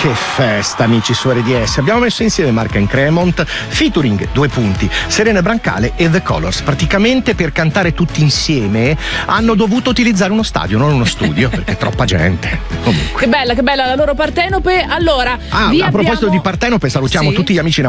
Che festa, amici su RDS. Abbiamo messo insieme Mark and Cremont featuring Serena Brancale e The Colors. Praticamente per cantare tutti insieme hanno dovuto utilizzare uno stadio, non uno studio, perché è troppa gente. Comunque. Che bella la loro Partenope. Allora, a proposito di Partenope, salutiamo tutti gli amici